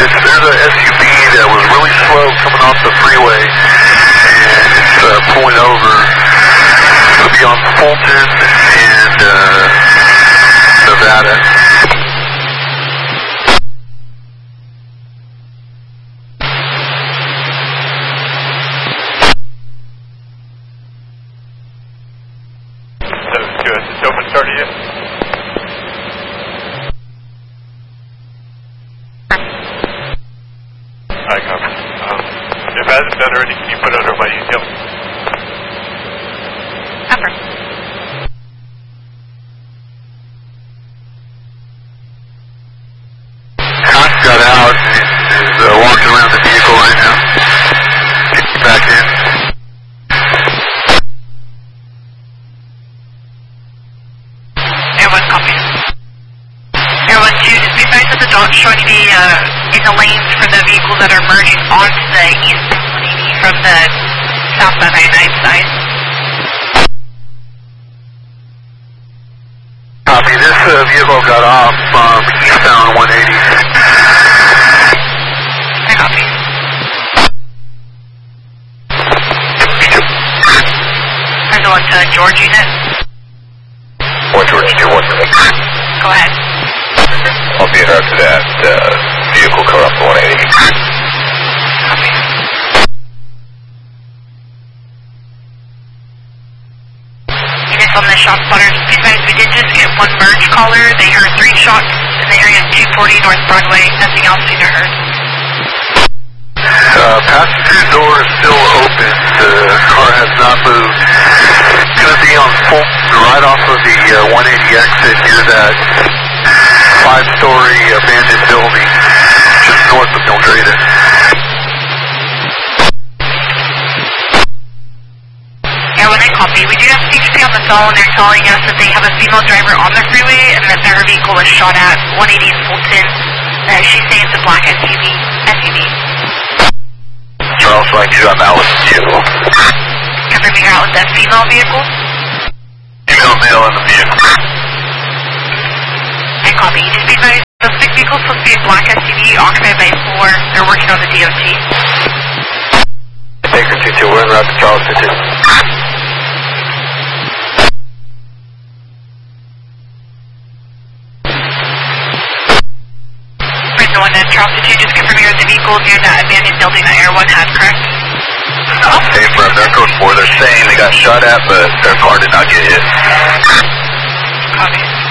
There's a SUV that was really slow coming off the freeway, and it's pulling over. It'll be on Fulton and Nevada. It's open started yet? I copy. If it hasn't done already, can you put it under my detail? Upper. Cox got out and is walking around the vehicle right now. Getting back in. Air 1 copy. Air 1 2, just be advised that the dog's showing to be in the lanes for the vehicles that are merging onto the east from the southbound 99 side. Copy. This vehicle got off from eastbound 180. I copy. There's one to George unit. 1 George 2-1. Go ahead. I'll be in route to that vehicle coming off 180. Copy. Units on the shot spotters, be advised we did just get one merge caller. They heard 3 shots in the area of 240 North Broadway. Nothing else seen or heard. Passenger door is still open. The car has not moved. It's going to be on Fulton, right off of the 180 exit near that 5-story abandoned building just north of Mildreda. Yeah, when I copy, we do have CHP on the phone. They're telling us that they have a female driver on the freeway and that their vehicle was shot at 180 in Fulton. She's saying it's a black SUV. Charles, like you, I'm out with you. Confirming you're out with that female vehicle? Female male in the vehicle. I copy. Just be advised, the 6 vehicles supposed to be a black SUV occupied by 4. They're working on the DOT. Baker 2-2, we're en route to Charles 2-2. Bridge 1 and Charles 2, just confirm you're at the vehicle near that abandoned building that Air 1 has, correct? Hey, from their code 4, they're saying they got shot at, but their car did not get hit. Copy.